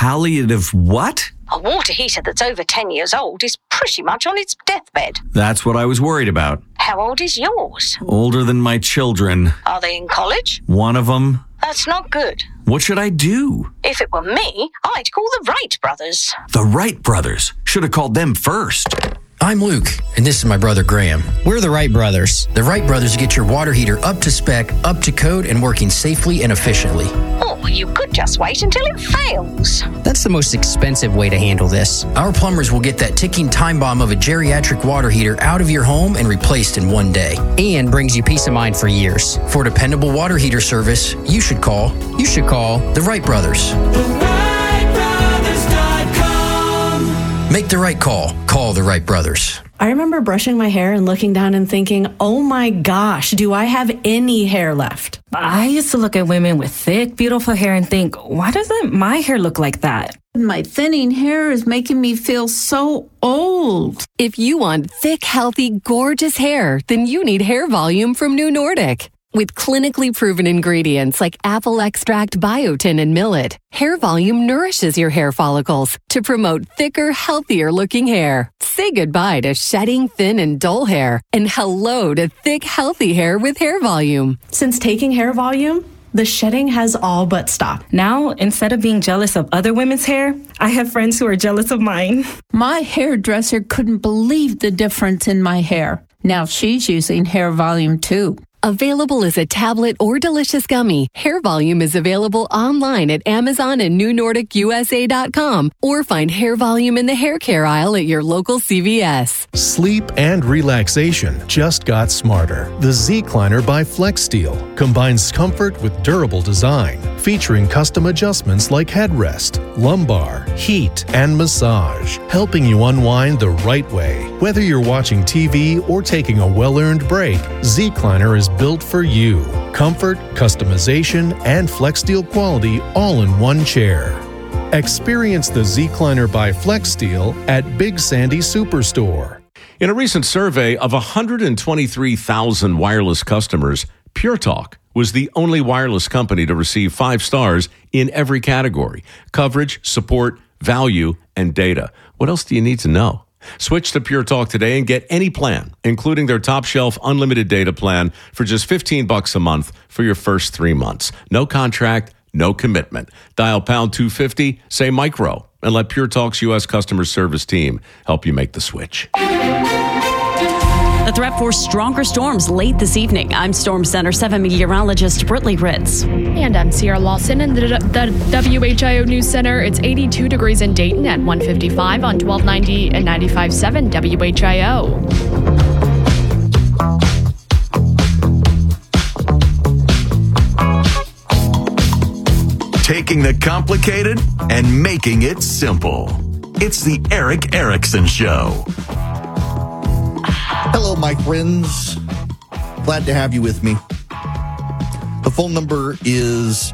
palliative what? A water heater that's over 10 years old is pretty much on its deathbed. That's what I was worried about. How old is yours? Older than my children. Are they in college? One of them. That's not good. What should I do? If it were me, I'd call the Wright brothers. The Wright brothers. Should have called them first. I'm Luke, and this is my brother Graham. We're the Wright brothers. The Wright brothers get your water heater up to spec, up to code, and working safely and efficiently. Or you could just wait until it fails. That's the most expensive way to handle this. Our plumbers will get that ticking time bomb of a geriatric water heater out of your home and replaced in one day. And brings you peace of mind for years. For dependable water heater service, you should call the Wright brothers. Make the right call. Call the Wright brothers. I remember brushing my hair and looking down and thinking, oh my gosh, do I have any hair left? I used to look at women with thick, beautiful hair and think, why doesn't my hair look like that? My thinning hair is making me feel so old. If you want thick, healthy, gorgeous hair, then you need Hair Volume from New Nordic. With clinically proven ingredients like apple extract, biotin, and millet, Hair Volume nourishes your hair follicles to promote thicker, healthier looking hair. Say goodbye to shedding, thin, and dull hair, and hello to thick, healthy hair with Hair Volume. Since taking Hair Volume, the shedding has all but stopped. Now, instead of being jealous of other women's hair, I have friends who are jealous of mine. My hairdresser couldn't believe the difference in my hair. Now she's using Hair Volume too. Available as a tablet or delicious gummy, Hair Volume is available online at Amazon and NewNordicUSA.com, or find Hair Volume in the hair care aisle at your local CVS. Sleep and relaxation just got smarter. The Z-Cliner by FlexSteel combines comfort with durable design, featuring custom adjustments like headrest, lumbar, heat, and massage, helping you unwind the right way. Whether you're watching TV or taking a well-earned break, Z-Cliner is built for you. Comfort, customization, and FlexSteel quality all in one chair. Experience the Z-Cliner by FlexSteel at Big Sandy Superstore. In a recent survey of 123,000 wireless customers, Pure Talk was the only wireless company to receive 5 stars in every category: coverage, support, value, and data. What else do you need to know? Switch to Pure Talk today and get any plan, including their top shelf unlimited data plan, for just $15 a month for your first 3 months. No contract, no commitment. Dial pound 250, say micro, and let Pure Talk's U.S. customer service team help you make the switch. The threat for stronger storms late this evening. I'm Storm Center 7 meteorologist Brittany Ritz. And I'm Sierra Lawson in the WHIO News Center. It's 82 degrees in Dayton at 155 on 1290 and 95.7 WHIO. Taking the complicated and making it simple. It's the Erick Erickson Show. Hello, my friends. Glad to have you with me. The phone number is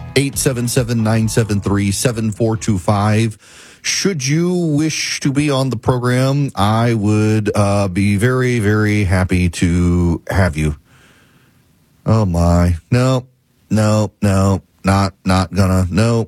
877-973-7425. Should you wish to be on the program, I would be very, very happy to have you. Oh, my. No, not gonna. No,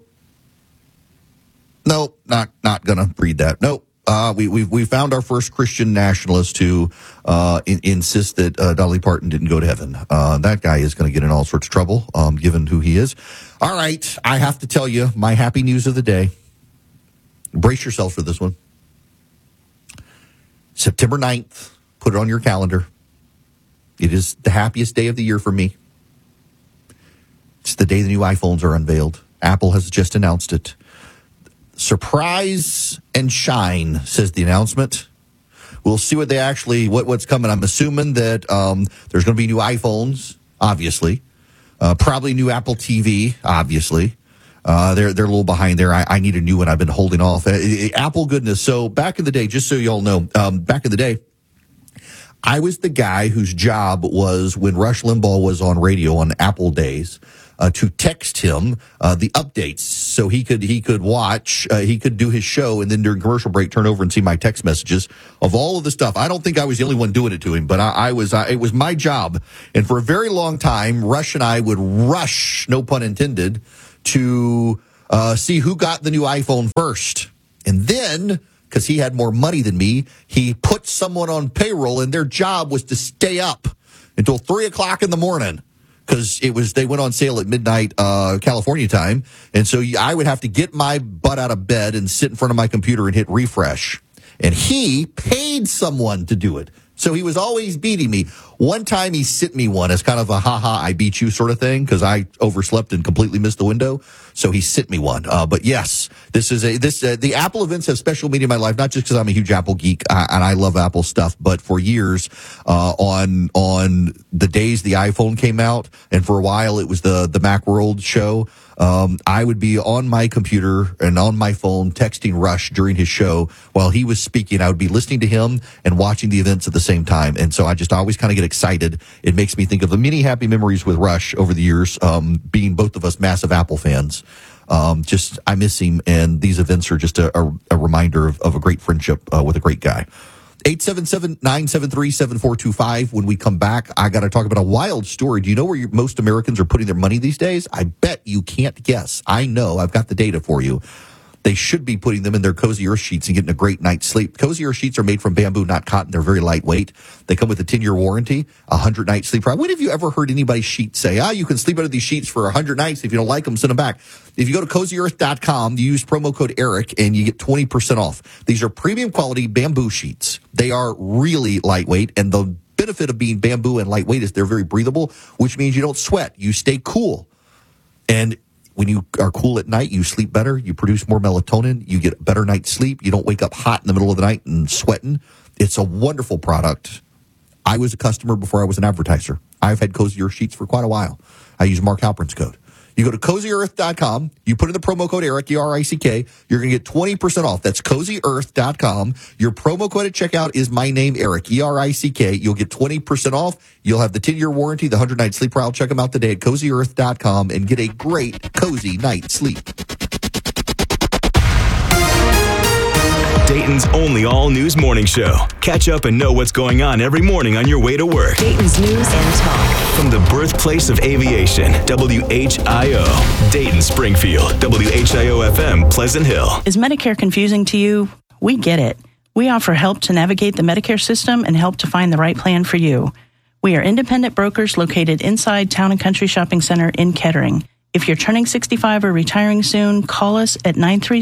not gonna read that. Nope. We found our first Christian nationalist who insist that Dolly Parton didn't go to heaven. That guy is going to get in all sorts of trouble, given who he is. All right, I have to tell you my happy news of the day. Brace yourself for this one. September 9th, put it on your calendar. It is the happiest day of the year for me. It's the day the new iPhones are unveiled. Apple has just announced it. Surprise and shine, says the announcement. We'll see what what's coming. I'm assuming that there's going to be new iPhones, obviously. Probably new Apple TV, obviously. They're a little behind there. I need a new one. I've been holding off. Apple goodness. So back in the day, just so you all know, back in the day, I was the guy whose job was, when Rush Limbaugh was on radio on Apple days, to text him the updates so he could watch, he could do his show, and then during commercial break turn over and see my text messages of all of the stuff. I don't think I was the only one doing it to him, but it was my job. And for a very long time, Rush and I would rush, no pun intended, to see who got the new iPhone first. And then, because he had more money than me, he put someone on payroll, and their job was to stay up until 3 o'clock in the morning. Because they went on sale at midnight California time. And so I would have to get my butt out of bed and sit in front of my computer and hit refresh. And he paid someone to do it. So he was always beating me. One time he sent me one as kind of a ha-ha, I beat you sort of thing, because I overslept and completely missed the window. So he sent me one. But yes, the Apple events have special meaning in my life, not just because I'm a huge Apple geek and I love Apple stuff, but for years on the days the iPhone came out, and for a while it was the Macworld show. I would be on my computer and on my phone texting Rush during his show while he was speaking. I would be listening to him and watching the events at the same time. And so I just always kind of get excited. It makes me think of the many happy memories with Rush over the years, being both of us massive Apple fans. I miss him, and these events are just a reminder of a great friendship with a great guy. 877-973-7425. When we come back, I got to talk about a wild story. Do you know where most Americans are putting their money these days? I bet you can't guess. I know. I've got the data for you. They should be putting them in their Cozy Earth sheets and getting a great night's sleep. Cozy Earth sheets are made from bamboo, not cotton. They're very lightweight. They come with a 10-year warranty, 100-night sleep. When have you ever heard anybody's sheet say, you can sleep under these sheets for 100 nights. If you don't like them, send them back. If you go to CozyEarth.com, you use promo code ERIC, and you get 20% off. These are premium quality bamboo sheets. They are really lightweight, and the benefit of being bamboo and lightweight is they're very breathable, which means you don't sweat. You stay cool. And when you are cool at night, you sleep better, you produce more melatonin, you get a better night's sleep, you don't wake up hot in the middle of the night and sweating. It's a wonderful product. I was a customer before I was an advertiser. I've had Cozy Earth sheets for quite a while. I use Mark Halperin's code. You go to CozyEarth.com, you put in the promo code ERIC, E-R-I-C-K, you're going to get 20% off. That's CozyEarth.com. Your promo code at checkout is my name, Eric, E-R-I-C-K. You'll get 20% off. You'll have the 10-year warranty, the 100-night sleep trial. Check them out today at CozyEarth.com and get a great, cozy night's sleep. Dayton's only all-news morning show. Catch up and know what's going on every morning on your way to work. Dayton's News and Talk. From the birthplace of aviation, WHIO. Dayton, Springfield, WHIO-FM, Pleasant Hill. Is Medicare confusing to you? We get it. We offer help to navigate the Medicare system and help to find the right plan for you. We are independent brokers located inside Town & Country Shopping Center in Kettering. If you're turning 65 or retiring soon, call us at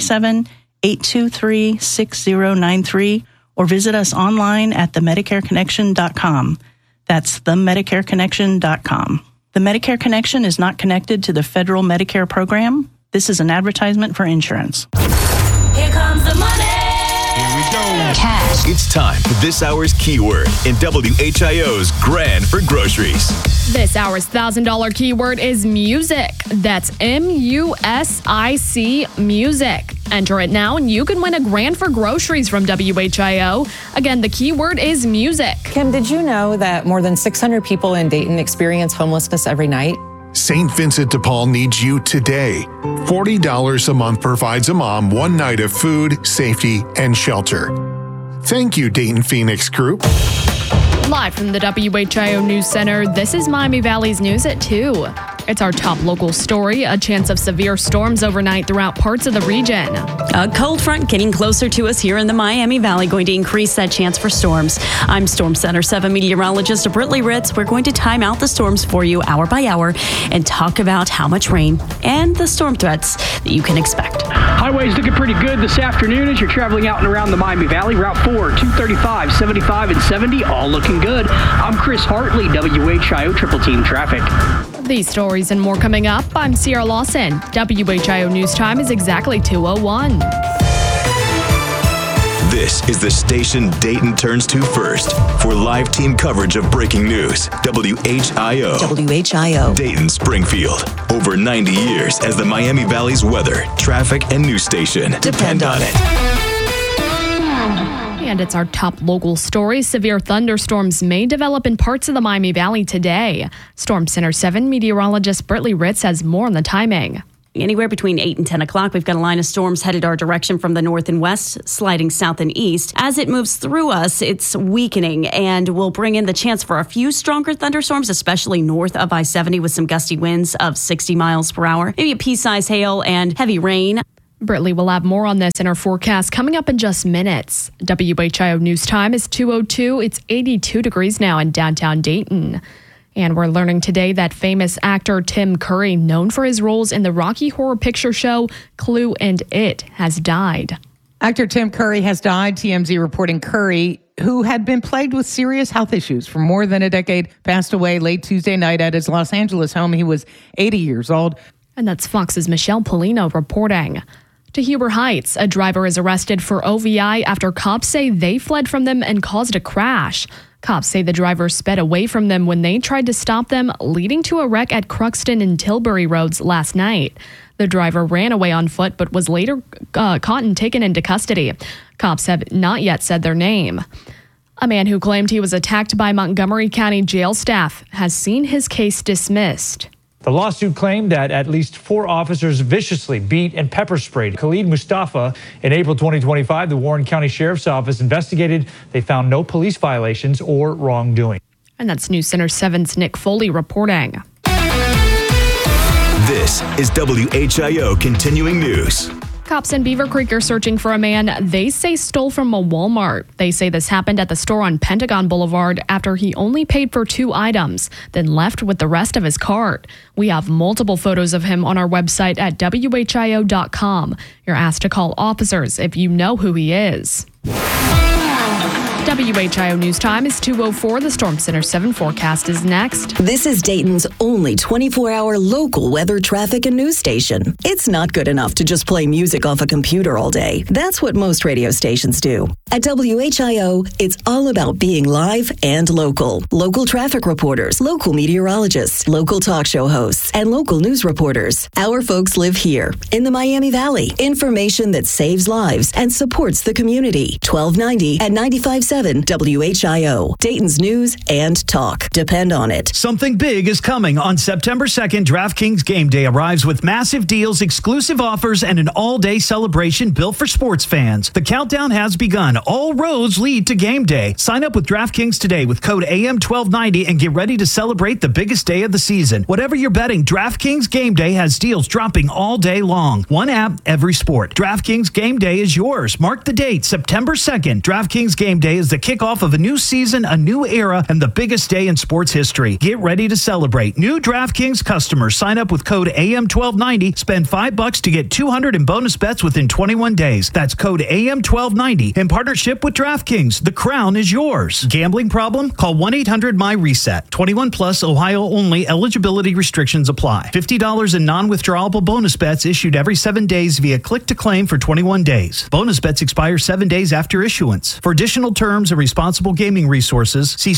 937-823-6093 or visit us online at themedicareconnection.com. That's themedicareconnection.com. The Medicare Connection is not connected to the federal Medicare program. This is an advertisement for insurance. Here comes the money. Here we go. Cash. It's time for this hour's keyword in WHIO's Grand for Groceries. This hour's $1,000 keyword is music. That's M-U-S-I-C, music. Enter it now and you can win a grand for groceries from WHIO. Again, the keyword is music. Kim, did you know that more than 600 people in Dayton experience homelessness every night? St. Vincent de Paul needs you today. $40 a month provides a mom one night of food, safety, and shelter. Thank you, Dayton Phoenix Group. Live from the WHIO News Center, this is Miami Valley's News at 2. It's our top local story, a chance of severe storms overnight throughout parts of the region. A cold front getting closer to us here in the Miami Valley, going to increase that chance for storms. I'm Storm Center 7 meteorologist Britley Ritz. We're going to time out the storms for you hour by hour and talk about how much rain and the storm threats that you can expect. Highways looking pretty good this afternoon as you're traveling out and around the Miami Valley. Route 4, 235, 75, and 70, all looking good. I'm Chris Hartley, WHIO Triple Team Traffic. These stories and more coming up. I'm Sierra Lawson. WHIO News Time is exactly 2:01. This is the station Dayton turns to first for live team coverage of breaking news. WHIO. WHIO. Dayton, Springfield. Over 90 years as the Miami Valley's weather, traffic, and news station. Depend on it. And it's our top local story. Severe thunderstorms may develop in parts of the Miami Valley today. Storm Center 7 meteorologist Britley Ritz has more on the timing. Anywhere between 8 and 10 o'clock, we've got a line of storms headed our direction from the north and west, sliding south and east. As it moves through us, it's weakening and will bring in the chance for a few stronger thunderstorms, especially north of I-70 with some gusty winds of 60 miles per hour. Maybe a pea-sized hail and heavy rain. Britley will have more on this in our forecast coming up in just minutes. WHIO News Time is 2:02. It's 82 degrees now in downtown Dayton. And we're learning today that famous actor Tim Curry, known for his roles in the Rocky Horror Picture Show, Clue, and It, has died. Actor Tim Curry has died. TMZ reporting Curry, who had been plagued with serious health issues for more than a decade, passed away late Tuesday night at his Los Angeles home. He was 80 years old. And that's Fox's Michelle Polino reporting. To Huber Heights, a driver is arrested for OVI after cops say they fled from them and caused a crash. Cops say the driver sped away from them when they tried to stop them, leading to a wreck at Cruxton and Tilbury roads last night. The driver ran away on foot but was later caught and taken into custody. Cops have not yet said their name. A man who claimed he was attacked by Montgomery County jail staff has seen his case dismissed. The lawsuit claimed that at least 4 officers viciously beat and pepper sprayed Khalid Mustafa. In April 2025, the Warren County Sheriff's Office investigated. They found no police violations or wrongdoing. And that's News Center 7's Nick Foley reporting. This is WHIO Continuing News. Cops in Beaver Creek are searching for a man they say stole from a Walmart. They say this happened at the store on Pentagon Boulevard after he only paid for 2 items, then left with the rest of his cart. We have multiple photos of him on our website at WHIO.com. You're asked to call officers if you know who he is. WHIO News Time is 2:04. The Storm Center 7 forecast is next. This is Dayton's only 24-hour local weather, traffic, and news station. It's not good enough to just play music off a computer all day. That's what most radio stations do. At WHIO, it's all about being live and local. Local traffic reporters, local meteorologists, local talk show hosts, and local news reporters. Our folks live here in the Miami Valley. Information that saves lives and supports the community. 1290 at 95.7 WHIO. Dayton's news and talk. Depend on it. Something big is coming. On September 2nd, DraftKings Game Day arrives with massive deals, exclusive offers, and an all-day celebration built for sports fans. The countdown has begun. All roads lead to Game Day. Sign up with DraftKings today with code AM1290 and get ready to celebrate the biggest day of the season. Whatever you're betting, DraftKings Game Day has deals dropping all day long. One app, every sport. DraftKings Game Day is yours. Mark the date, September 2nd. DraftKings Game Day is the kickoff of a new season, a new era, and the biggest day in sports history. Get ready to celebrate. New DraftKings customers sign up with code AM1290. Spend $5 to get $200 in bonus bets within 21 days. That's code AM1290 in partnership with DraftKings. The crown is yours. Gambling problem? Call 1-800-MY-RESET. 21 plus, Ohio only. Eligibility restrictions apply. $50 in non-withdrawable bonus bets issued every 7 days via click to claim for 21 days. Bonus bets expire 7 days after issuance. For additional terms and responsible gaming resources, see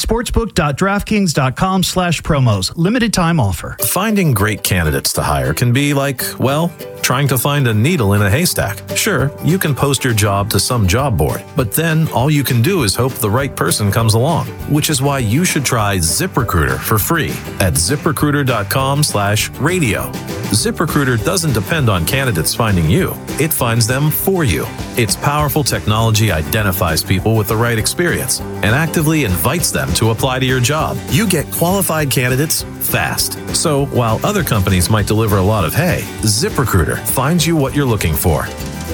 sportsbook.draftkings.com/promos. Limited time offer. Finding great candidates to hire can be like, well, trying to find a needle in a haystack. Sure, you can post your job to some job board, but then all you can do is hope the right person comes along, which is why you should try ZipRecruiter for free at ZipRecruiter.com/radio. ZipRecruiter doesn't depend on candidates finding you. It finds them for you. Its powerful technology identifies people with the right experience and actively invites them to apply to your job. You get qualified candidates fast. So while other companies might deliver a lot of hay, ZipRecruiter finds you what you're looking for.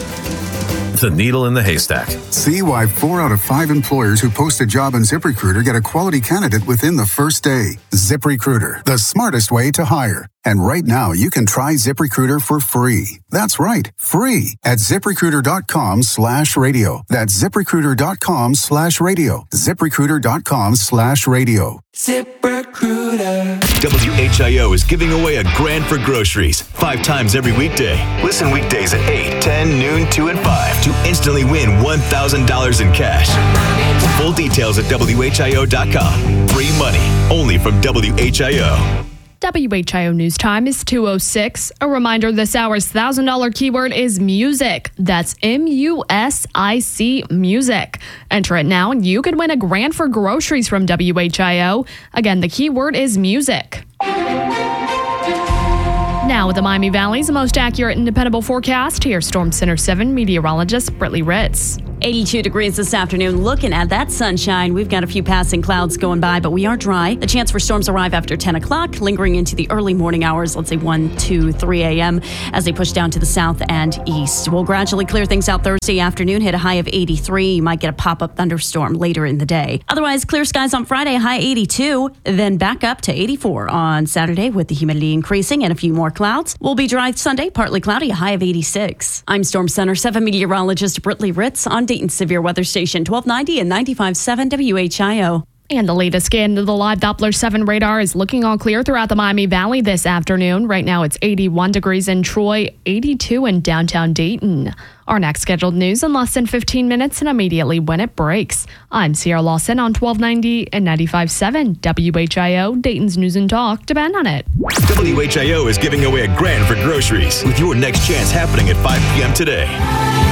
The needle in the haystack. See why 4 out of 5 employers who post a job on ZipRecruiter get a quality candidate within the first day. ZipRecruiter, the smartest way to hire. And right now, you can try ZipRecruiter for free. That's right, free at ZipRecruiter.com/radio. That's ZipRecruiter.com/radio. ZipRecruiter.com/radio. ZipRecruiter. WHIO is giving away a grand for groceries 5 times every weekday. Listen weekdays at 8, 10, noon, 2, and 5 to instantly win $1,000 in cash. Full details at WHIO.com. Free money only from WHIO. WHIO News Time is 2:06. A reminder, this hour's $1,000 keyword is music. That's MUSIC, music. Enter it now and you can win a grand for groceries from WHIO. Again, the keyword is music. Now with the Miami Valley's most accurate and dependable forecast, here's Storm Center 7 meteorologist Brittany Ritz. 82 degrees this afternoon. Looking at that sunshine, we've got a few passing clouds going by, but we are dry. The chance for storms arrive after 10 o'clock, lingering into the early morning hours, let's say 1, 2, 3 a.m., as they push down to the south and east. We'll gradually clear things out Thursday afternoon, hit a high of 83. You might get a pop-up thunderstorm later in the day. Otherwise, clear skies on Friday, high 82, then back up to 84 on Saturday with the humidity increasing and a few more clouds. We'll be dry Sunday, partly cloudy, a high of 86. I'm Storm Center 7 meteorologist Brittany Ritz on Dayton's Severe Weather Station 1290 and 95.7 WHIO. And the latest scan to the live Doppler 7 radar is looking all clear throughout the Miami Valley this afternoon. Right now it's 81 degrees in Troy, 82 in downtown Dayton. Our next scheduled news in less than 15 minutes and immediately when it breaks. I'm Sierra Lawson on 1290 and 95.7 WHIO, Dayton's News and Talk. Depend on it. WHIO is giving away $1,000 for groceries with your next chance happening at 5 p.m. today.